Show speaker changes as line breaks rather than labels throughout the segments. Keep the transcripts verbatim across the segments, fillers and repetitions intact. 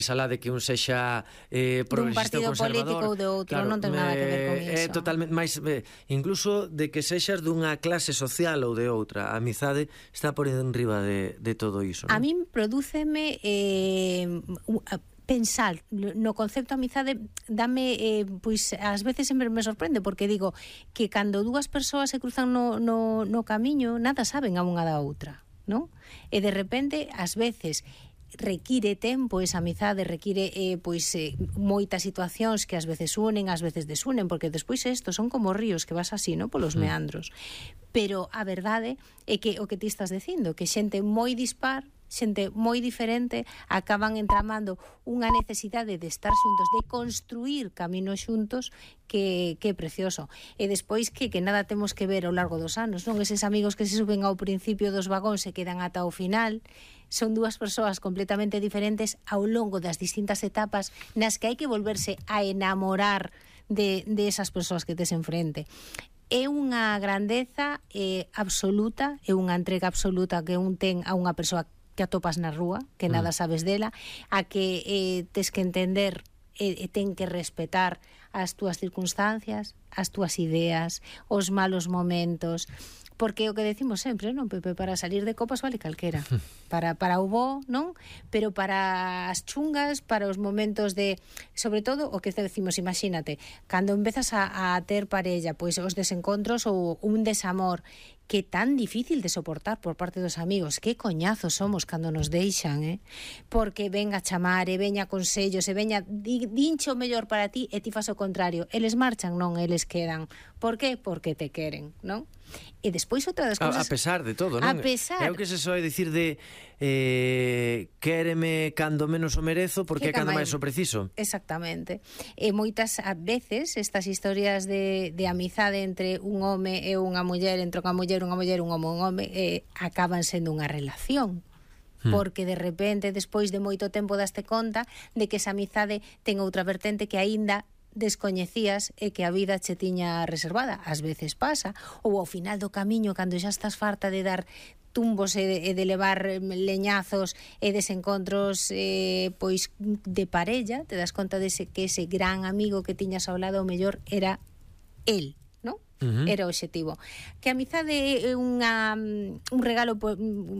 alá de que un sexa eh, progresista ou conservador,
dun partido político ou de outro, claro, non ten nada que ver con iso.
É totalmente máis, eh, incluso de que sexas dunha clase social ou de outra, a amizade está por enriba de, de todo iso, non?
A min prodúceme eh, pensar no concepto amizade, dame, eh, pois ás veces sempre me sorprende, porque digo que cando dúas persoas se cruzan no, no, no camiño, nada saben a unha da outra, non? E de repente, ás veces require tempo, esa amizade require eh, pois eh, moitas situacións que ás veces unen, ás veces desunen, porque despois estos son como ríos que vas así, no, polos meandros. Pero a verdade é que o que ti estás dicindo, que xente moi dispar, xente moi diferente, acaban entramando unha necesidade de estar xuntos, de construir caminos xuntos, que, que é precioso. E despois que, que nada temos que ver ao largo dos anos, non? Eses amigos que se suben ao principio dos vagóns e quedan ata o final, son dúas persoas completamente diferentes ao longo das distintas etapas nas que hai que volverse a enamorar de, de esas persoas que tes enfrente. É unha grandeza eh, absoluta, é unha entrega absoluta que un ten a unha persoa que atopas na rúa, que nada sabes dela, a que eh, tes que entender e eh, ten que respetar as túas circunstancias, as túas ideas, os malos momentos, porque o que decimos sempre, non, Pepe, para salir de copas vale calquera, para, para o bo, non? Pero para as chungas, para os momentos de, sobre todo, o que decimos, imagínate, cando empezas a, a ter parella, pois os desencontros ou un desamor, que tan difícil de soportar por parte dos amigos, que coñazos somos cando nos deixan, eh? Porque venga a chamar, e veña consellos, e veña di, dincho o mellor para ti, e ti fas o contrario. Eles marchan, non, eles quedan. Por que? Porque te queren, non? E despois outra das cousas...
A, a pesar de todo, non?
A pesar...
É o que se soe dicir de eh, quéreme cando menos o merezo, porque é cando máis o preciso.
Exactamente. E moitas veces estas historias de, de amizade entre un home e unha muller, entre unha muller, unha muller, un home, un home, eh, acaban sendo unha relación. Porque de repente, despois de moito tempo, daste conta de que esa amizade ten outra vertente que aínda descoñecías e que a vida che tiña reservada. Ás veces pasa, ou ao final do camiño, cando xa estás farta de dar tumbos e de, e de levar leñazos e desencontros eh, pois de parella, te das conta de ese, que ese gran amigo que tiñas ao lado, o mellor era el, non? Uh-huh. Era o obxectivo. Que a amizade é unha, un regalo po,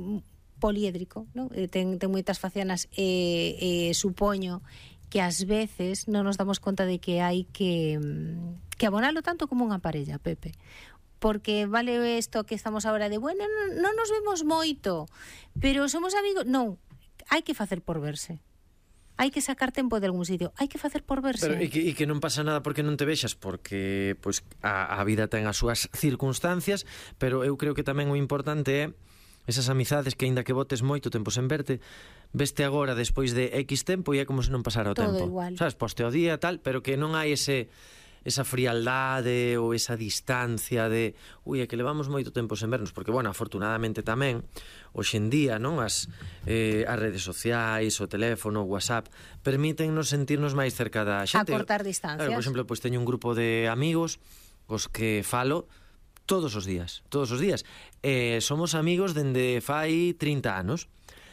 poliédrico, non? Ten, ten moitas facianas e, e supoño que ás veces non nos damos conta de que hai que, que abonalo tanto como unha parella, Pepe. Porque vale isto que estamos agora de, bueno, non, non nos vemos moito, pero somos amigos. Non, hai que facer por verse. Hai que sacar tempo de algún sitio, hai que facer por verse.
Pero, e, que, e que non pasa nada porque non te vexas, porque pois, a, a vida ten as súas circunstancias, pero eu creo que tamén o importante é esas amizades que aínda que botes moito tempo sen verte, veste agora despois de X tempo e é como se non pasara o
todo
tempo.
Igual.
Sabes, poste o día tal, pero que non hai ese esa frialdade ou esa distancia de, ui, é que levamos moito tempo sen vernos, porque, bueno, afortunadamente tamén hoxe en día, non, as eh, as redes sociais, o teléfono, o WhatsApp permítennos sentirnos máis cerca da xente.
A cortar distancias.
Claro, por exemplo, pois teño un grupo de amigos os que falo todos os días, todos os días. Eh, somos amigos dende fai trinta anos.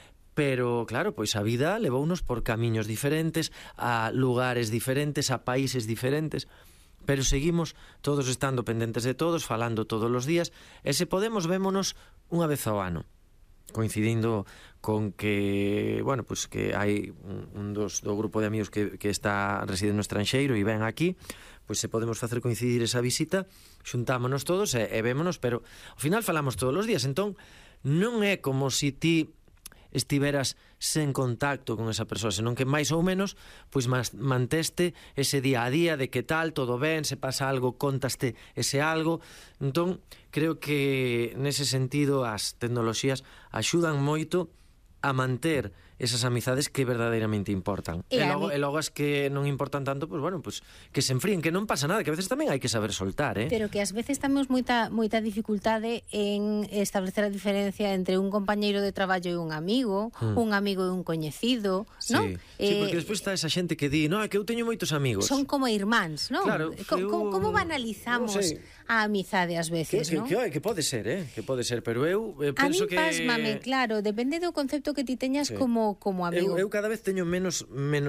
Pero, claro, pois a vida levounos por camiños diferentes, a lugares diferentes, a países diferentes, pero seguimos todos estando pendentes de todos, falando todos os días, e se podemos vémonos unha vez ao ano, coincidindo con que, bueno, pois que hai un, un dos do grupo de amigos que, que está residendo no estranxeiro e ven aquí, pois se podemos facer coincidir esa visita, xuntámonos todos e, e vémonos, pero ao final falamos todos os días, entón non é como se ti estiveras sen contacto con esa persoa, senón que máis ou menos pois manteste ese día a día de que tal, todo ben, se pasa algo, contaste ese algo. Entón, creo que nese sentido as tecnoloxías axudan moito a manter esas amizades que verdadeiramente importan. E, e, logo, e logo as que non importan tanto, pois bueno, pois que se enfríen, que non pasa nada, que a veces tamén hai que saber soltar, eh?
Pero que ás veces temos moita moita dificultade en establecer a diferencia entre un compañeiro de traballo e un amigo, mm. un amigo e un coñecido,
sí.
non?
Sí,
eh,
porque despois está esa xente que di, no, é que eu teño moitos amigos.
Son como irmáns, non?
Claro,
Co,
eu...
como, como banalizamos no a amizade ás veces,
que,
non?
Que, que, que pode ser, eh? Que pode ser, pero eu eh, penso que...
A min pásmame, claro, depende do concepto que ti teñas sí. como como como amigo.
Eu, eu cada vez teño menos menos